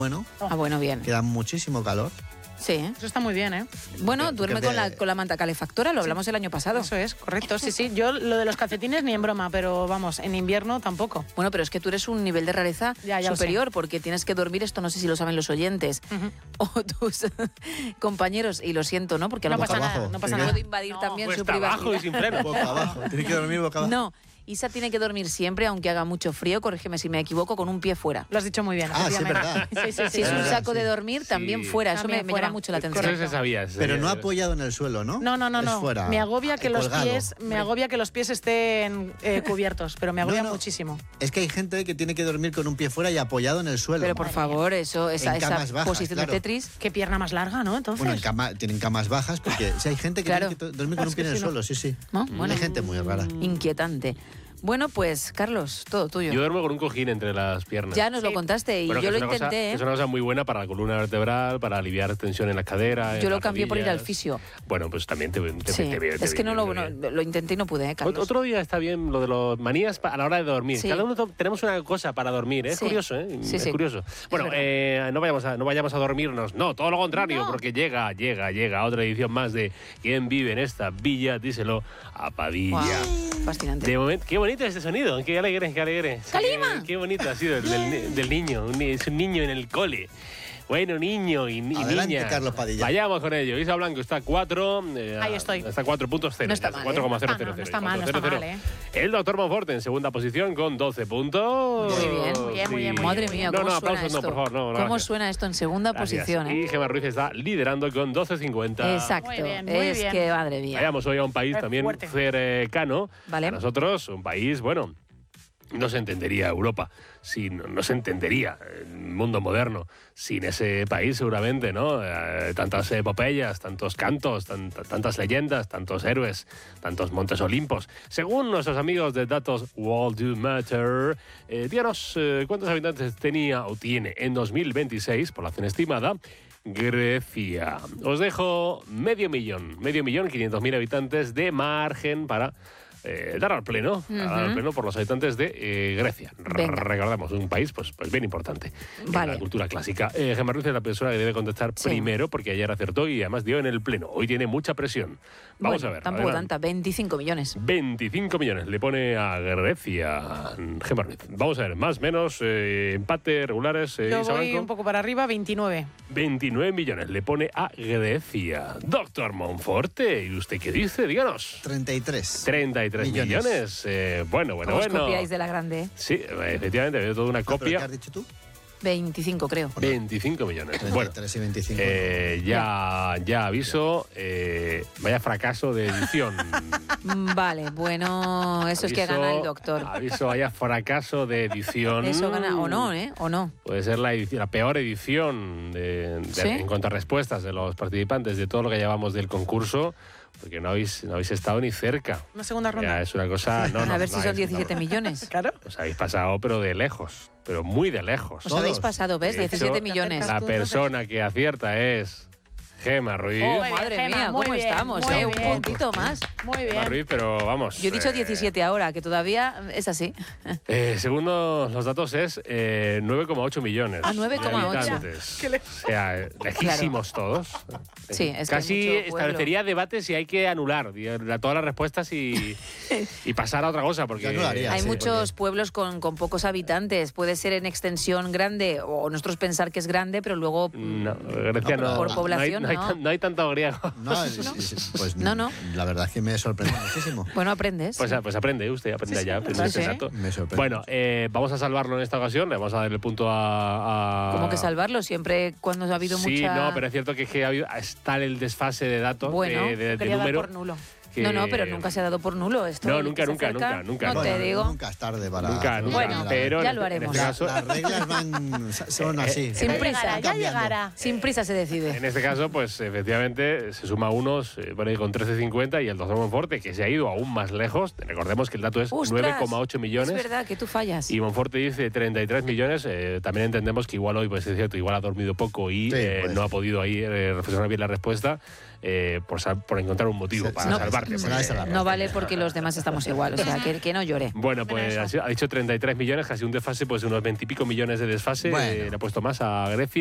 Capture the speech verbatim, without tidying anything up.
Bueno, Ah, bueno, bien. queda muchísimo calor. Sí, ¿eh? Eso está muy bien, ¿eh? Bueno, Porque- duerme porque con la, de- con la manta calefactora, lo hablamos el año pasado. Eso es, correcto, sí, sí. Yo lo de los calcetines ni en broma, pero vamos, en invierno tampoco. Bueno, pero es que tú eres un nivel de rareza Ya, ya lo superior, porque tienes que dormir, esto no sé si lo saben los oyentes, Ujú. o tus compañeros, y lo siento, ¿no? Porque a lo No mejor pasa nada, abajo. no pasa Tiene nada. puedo invadir No, también su Cuesta abajo y privacidad. sin freno. Boca abajo. Tiene que dormir boca abajo. No, Isa tiene que dormir siempre, aunque haga mucho frío, corrígeme si me equivoco, con un pie fuera. Lo has dicho muy bien. Ah, sí, efectivamente. verdad. Sí, sí, sí. Si es un verdad, saco sí. de dormir, Sí. también fuera. Eso me, También me fuera. llama mucho la atención. Eso se sabía. se Pero sabía. no apoyado en el suelo, ¿no? No, no, no, Es no. fuera, me agobia que los colgado. pies, me agobia que los pies estén eh, cubiertos, pero me agobia No, no. muchísimo. Es que hay gente que tiene que dormir con un pie fuera y apoyado en el suelo. Pero por favor, eso, esa, En esa camas bajas, posición claro. de Tetris. Qué pierna más larga, ¿no? Entonces. Bueno, en cama, tienen camas bajas porque si hay gente que Claro. tiene que to- dormir con un Es pie que en el si no- suelo, sí, sí. ¿No? Bueno. Hay gente muy rara. Inquietante. Bueno, pues, Carlos, todo tuyo. Yo duermo con un cojín entre las piernas. Ya nos lo Sí. contaste y Bueno, que yo es lo una cosa- intenté, que ¿eh? Es una cosa muy buena para la columna vertebral, para aliviar tensión en la cadera. en Yo lo las cambié por ir al rodillas. fisio. Bueno, pues también te, te, Sí. te viene- te Es que no viene lo, muy bien. no- lo intenté y no pude, ¿eh, Carlos? Ot- Otro día está bien lo de los manías pa- a la hora de dormir. Sí. Cada uno to- tenemos una cosa para dormir. ¿eh? Es Sí. curioso, ¿eh? Sí, es sí. curioso. Bueno, verdad. eh, no, vayamos a, no vayamos a dormirnos. No, todo lo contrario, No. porque llega, llega, llega otra edición más de ¿Quién vive en esta villa? Díselo a Padilla. Guau, fascinante. De momento, qué bonito este sonido, qué alegre, qué alegre. ¡Calima! Qué, qué bonito ha sido el del, del niño, un ni- es un niño en el cole. Bueno, niño y, y Adelante, niña. Carlos Padilla. Vayamos con ello. Isa Blanco está a cuatro. eh, Ahí estoy. Está a cuatro puntos cero. No está mal, ¿eh? cuatro coma cero cero No cero. está mal, no está mal, ¿eh? El doctor Monforte en segunda posición con doce puntos. Muy bien. Muy bien, muy bien, muy Madre bien. mía, No, ¿cómo no, suena aplausos esto? no, por favor, no. ¿Cómo gracias. suena esto en segunda Gracias. posición, eh? Y Gemma Ruiz está liderando con doce cincuenta. Exacto. Muy bien, muy es bien. que, madre mía. Vayamos hoy a un país Es también fuerte. cercano. Vale. A nosotros, un país, bueno, no se entendería Europa, sin, no se entendería el mundo moderno sin ese país seguramente, ¿no? Eh, tantas epopeyas, tantos cantos, tan- tantas leyendas, tantos héroes, tantos montes olimpos. Según nuestros amigos de datos World Do Matter, eh, díganos eh, cuántos habitantes tenía o tiene en dos mil veintiséis, población estimada, Grecia. Os dejo medio millón, medio millón, quinientos mil habitantes de margen para eh, dar al pleno, Ujú. dar al pleno por los habitantes de eh, Grecia. R- Venga. Recordemos, un país pues, pues bien importante Vale. en la cultura clásica. Eh, Gemma Ruiz es la persona que debe contestar Sí. primero porque ayer acertó y además dio en el pleno. Hoy tiene mucha presión. Vamos Bueno, a ver. Tampoco adelante. tanta, veinticinco millones. veinticinco millones le pone a Grecia Gemma Ruiz. Vamos a ver, más menos, eh, empate, regulares. Eh, Yo Isa voy Blanco. un poco para arriba, veintinueve. veintinueve millones le pone a Grecia. Doctor Monforte, ¿y usted qué dice? Díganos. treinta y tres. treinta y tres Millones. millones. Eh, bueno, bueno, ¿Cómo os bueno. copiáis de la grande? eh? Sí, efectivamente, veo toda una Ah, ¿pero qué copia. has dicho tú? veinticinco, creo. veinticinco millones. treinta y Bueno, tres y veinticinco. eh, ya, ya aviso, eh, vaya fracaso de edición. Mm, Vale, bueno, eso es que Aviso- gana el doctor. Aviso, vaya fracaso de edición. Eso gana, o no, ¿eh? O no. Puede ser la, edici- la peor edición de- de- ¿Sí? en cuanto a respuestas de los participantes de todo lo que llevamos del concurso, porque no habéis, no habéis estado ni cerca. Una segunda ronda. Ya es una cosa. No, no, a ver no si son es- diecisiete no. millones. Claro. Os habéis pasado, pero de lejos, pero muy de lejos. Os habéis Todos. pasado, ¿ves? De hecho, diecisiete millones. La tú, persona que acierta es Gemma Ruiz. Oh, Muy bien, madre Gemma, mía, muy ¿cómo bien, estamos? muy eh? Un bien. puntito más. Muy Gemma bien. Ruiz, pero vamos. Yo he dicho eh, diecisiete ahora, que todavía es así. eh, según los datos es eh, nueve coma ocho millones. Ah, nueve coma ocho. de habitantes. Qué le- O sea, eh, lejísimos todos. Sí, es que hay Casi mucho pueblo. establecería debate si hay que anular di- la- todas las respuestas y, y pasar a otra cosa. Porque Yo anularía. Hay sí, muchos porque- pueblos con, con pocos habitantes. Puede ser en extensión grande, o nosotros pensar que es grande, pero luego... No, Grecia No, no. por no hay- población, no hay, no. tan- no hay tanto griego. No, es- es- es- pues No, no. La verdad es que me sorprende muchísimo. Bueno, aprendes. Pues, pues aprende usted, aprende Sí, sí, ya. aprende sí, usted, sí. exacto. Me sorprende. Bueno, eh, vamos a salvarlo en esta ocasión. Le vamos a dar el punto a. a... ¿Cómo que salvarlo? Siempre cuando ha habido Sí, mucha... no, pero es cierto que, es que ha habido, está el desfase de datos, Bueno, de, de- de Quería dar número. por nulo. que- No, no, pero nunca se ha dado por nulo esto. No, el nunca, que se nunca, acerca, nunca, nunca. No Bueno, te digo... Nunca es tarde para... Nunca, nunca. Bueno, pero ya en- lo haremos. En este Las, caso, las reglas van, son así. Sin Ya prisa. llegará, ya Cambiando. llegará. Sin prisa se decide. en este caso, pues efectivamente se suma unos eh, por ahí con trece cincuenta y el doctor Monforte, que se ha ido aún más lejos. Recordemos que el dato es ¡Ostras! nueve coma ocho millones. Es verdad que tú fallas. Y Monforte dice treinta y tres millones. Eh, también entendemos que igual hoy, pues es cierto, igual ha dormido poco y Sí, eh, puede no ha ser. podido ahí eh, reflexionar bien la respuesta eh, por, sal- por encontrar un motivo Se- para no, salvarlo. parte. Se la porque- de la No vale porque los demás estamos igual, o sea, que, que no llore. Bueno, pues ha dicho treinta y tres millones, casi un desfase, pues unos veinte y pico millones de desfase. Bueno. Eh, le ha puesto más a Grecia.